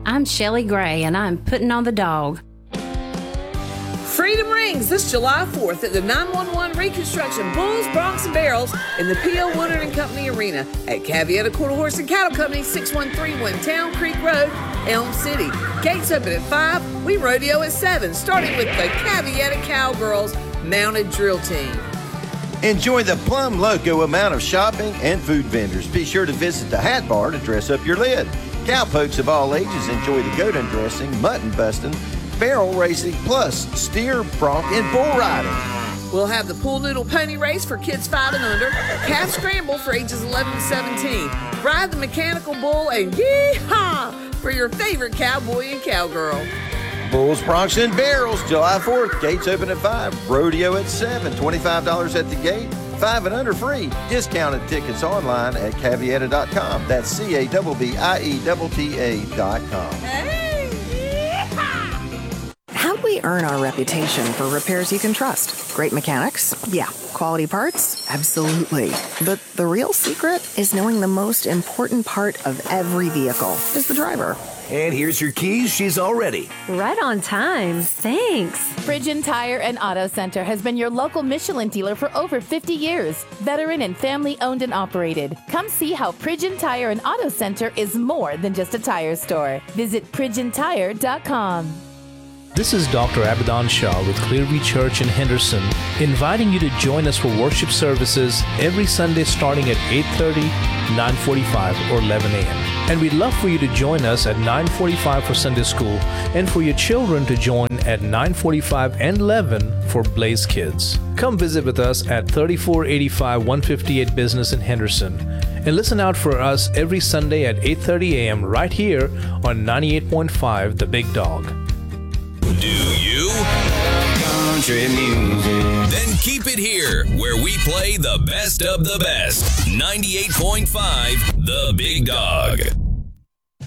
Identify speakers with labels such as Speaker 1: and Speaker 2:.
Speaker 1: I'm Shelley Gray, and I'm putting on the dog.
Speaker 2: Freedom rings this July 4th at the 911 Reconstruction Bulls, Broncs, and Barrels in the P.O. Woodard & Company Arena at Cavietta Quarter Horse and Cattle Company, 6131 Town Creek Road, Elm City. Gates open at 5. We rodeo at 7, starting with the Cavietta Cowgirls Mounted Drill Team.
Speaker 3: Enjoy the Plum Loco amount of shopping and food vendors. Be sure to visit the Hat Bar to dress up your lid. Cowpokes of all ages enjoy the goat undressing, mutton busting, barrel racing, plus steer, bronc, and bull riding.
Speaker 2: We'll have the pool noodle pony race for kids 5 and under, calf scramble for ages 11 to 17, ride the mechanical bull, and yee-haw for your favorite cowboy and cowgirl.
Speaker 3: Bulls, Broncs, and Barrels, July 4th. Gates open at 5. Rodeo at 7. $25 at the gate. 5 and under free. Discounted tickets online at Cavietta.com. That's CAVIETTA.com.
Speaker 2: Hey!
Speaker 4: How'd we earn our reputation for repairs you can trust? Great mechanics? Yeah. Quality parts? Absolutely. But the real secret is knowing the most important part of every vehicle is the driver.
Speaker 5: And here's your keys. She's all ready.
Speaker 6: Right on time. Thanks.
Speaker 7: Pridgeon Tire and Auto Center has been your local Michelin dealer for over 50 years. Veteran and family owned and operated. Come see how Pridgeon Tire and Auto Center is more than just a tire store. Visit PridgeonTire.com.
Speaker 8: This is Dr. Abadan Shah with Clearview Church in Henderson, inviting you to join us for worship services every Sunday starting at 8:30, 9:45, or 11 a.m. And we'd love for you to join us at 9:45 for Sunday school and for your children to join at 9:45 and 11 for Blaze Kids. Come visit with us at 3485 158 Business in Henderson. And listen out for us every Sunday at 8:30 a.m. right here on 98.5 The Big Dog.
Speaker 9: Do you? Country music. Then keep it here, where we play the best of the best. 98.5 The Big Dog.